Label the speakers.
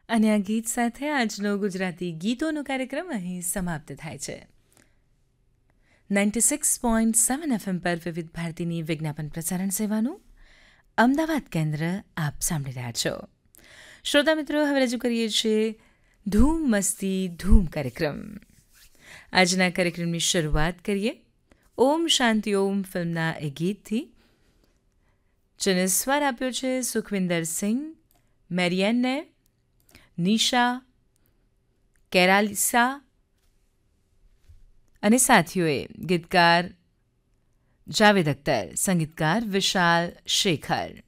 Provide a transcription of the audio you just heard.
Speaker 1: અને આ ગીત સાથે આજનો ગુજરાતી ગીતોનો કાર્યક્રમ અહીં સમાપ્ત થાય છે. 96.7 FM પર વિવિધ ભારતીની વિજ્ઞાપન પ્રસારણ સેવાનું અમદાવાદ કેન્દ્ર આપ સાંભળી રહ્યા છો. શ્રોતા મિત્રો, હવે રજૂ કરીએ છીએ ધૂમ મસ્તી ધૂમ કાર્યક્રમ. આજના કાર્યક્રમની શરૂઆત કરીએ ઓમ શાંતિ ઓમ ફિલ્મના એ ગીતથી, જેને સ્વર આપ્યો છે સુખવિંદર સિંહ, મેરિયનને, નિશા, કેરાલિસા અને સાથીઓએ. ગીતકાર જાવેદ અખ્તર, સંગીતકાર વિશાલ શેખર.